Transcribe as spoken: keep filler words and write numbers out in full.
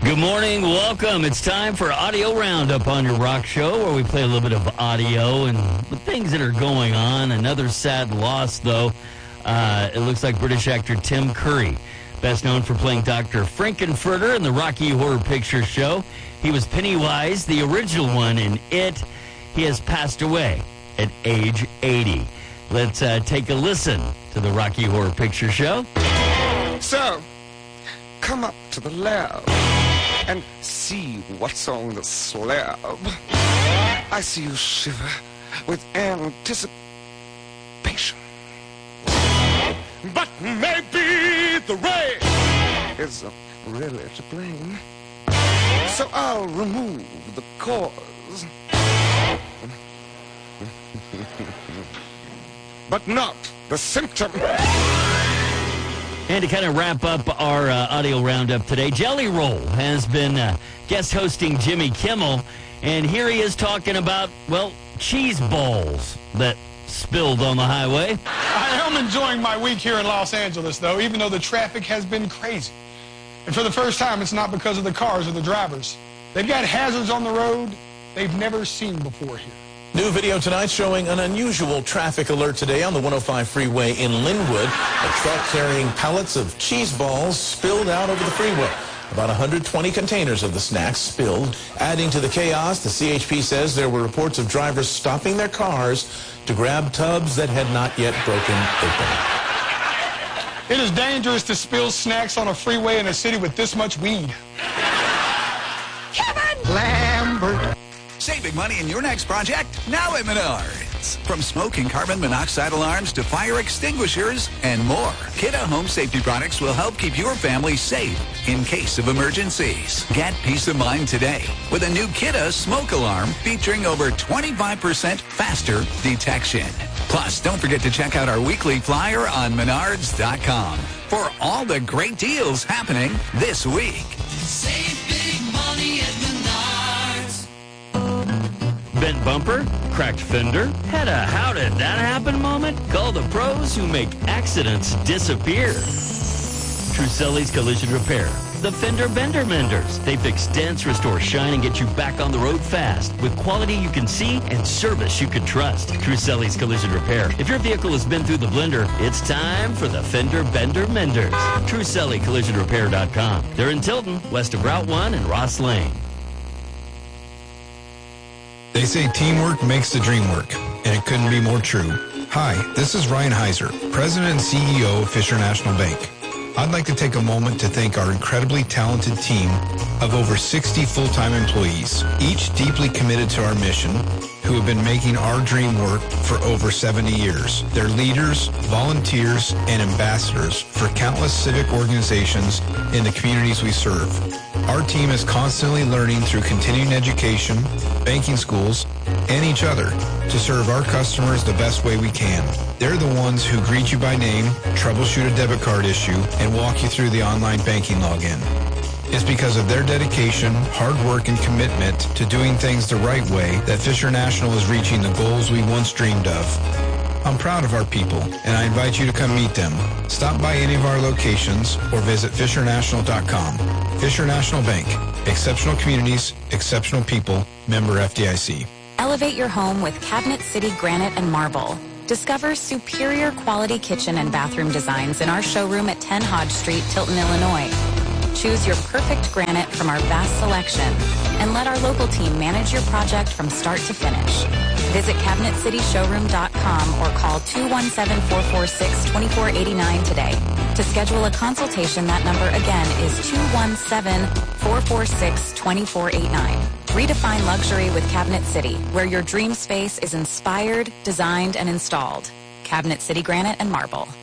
Good morning, welcome. It's time for Audio Roundup on your rock show, where we play a little bit of audio and the things that are going on. Another sad loss, though. Uh, it looks like British actor Tim Curry, best known for playing Doctor Frankenfurter in the Rocky Horror Picture Show. He was Pennywise, the original one in It. He has passed away at age eighty. Let's uh, take a listen to the Rocky Horror Picture Show. So, come up to the lab and see what's on the slab. I see you shiver with anticipation. But maybe the rain is really to blame. So I'll remove the cause. But not the symptom. And to kind of wrap up our uh, audio roundup today, Jelly Roll has been uh, guest hosting Jimmy Kimmel, and here he is talking about, well, cheese balls that spilled on the highway. I am enjoying my week here in Los Angeles, though, even though the traffic has been crazy. And for the first time, it's not because of the cars or the drivers. They've got hazards on the road they've never seen before here. New video tonight showing an unusual traffic alert today on the one oh five freeway in Linwood. A truck carrying pallets of cheese balls spilled out over the freeway. About one hundred twenty containers of the snacks spilled. Adding to the chaos, the C H P says there were reports of drivers stopping their cars to grab tubs that had not yet broken open. It is dangerous to spill snacks on a freeway in a city with this much weed. Kevin Lambert. Saving money in your next project? Now at Menards. From smoke and carbon monoxide alarms to fire extinguishers and more, Kidde Home Safety products will help keep your family safe in case of emergencies. Get peace of mind today with a new Kidde smoke alarm featuring over twenty-five percent faster detection. Plus, don't forget to check out our weekly flyer on menards dot com for all the great deals happening this week. Save big money at Menards. Bent bumper, cracked fender, had a how did that happen moment? Call the pros who make accidents disappear. Truselli's Collision Repair, the Fender Bender Menders. They fix dents, restore shine, and get you back on the road fast with quality you can see and service you can trust. Truselli's Collision Repair. If your vehicle has been through the blender, it's time for the Fender Bender Menders. Truselli Collision Repair dot com. They're in Tilton, west of Route one and Ross Lane. They say teamwork makes the dream work, and it couldn't be more true. Hi, this is Ryan Heiser, President and C E O of Fisher National Bank. I'd like to take a moment to thank our incredibly talented team of over sixty full-time employees, each deeply committed to our mission, who have been making our dream work for over seventy years. They're leaders, volunteers, and ambassadors for countless civic organizations in the communities we serve. Our team is constantly learning through continuing education, banking schools, and each other to serve our customers the best way we can. They're the ones who greet you by name, troubleshoot a debit card issue, and walk you through the online banking login. It's because of their dedication, hard work, and commitment to doing things the right way that Fisher National is reaching the goals we once dreamed of. I'm proud of our people, and I invite you to come meet them. Stop by any of our locations or visit fisher national dot com. Fisher National Bank. Exceptional communities, exceptional people. Member F D I C. Elevate your home with Cabinet City Granite and Marble. Discover superior quality kitchen and bathroom designs in our showroom at ten Hodge Street, Tilton, Illinois. Choose your perfect granite from our vast selection and let our local team manage your project from start to finish. Visit cabinet city showroom dot com or call two one seven, four four six, two four eight nine today. To schedule a consultation, that number again is two one seven, four four six, two four eight nine. Redefine luxury with Cabinet City, where your dream space is inspired, designed, and installed. Cabinet City Granite and Marble.